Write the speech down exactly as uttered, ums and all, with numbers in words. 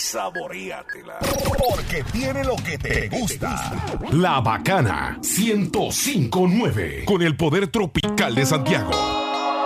saboreatela. Porque tiene lo que te gusta. La Bacana ciento cinco punto nueve con el poder tropical de Santiago.